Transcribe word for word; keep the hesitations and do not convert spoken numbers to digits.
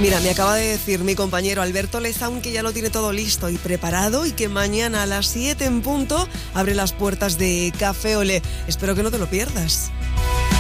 Mira, me acaba de decir mi compañero Alberto Lezaun que ya lo tiene todo listo y preparado y que mañana a las siete en punto abre las puertas de Café Olé. Espero que no te lo pierdas.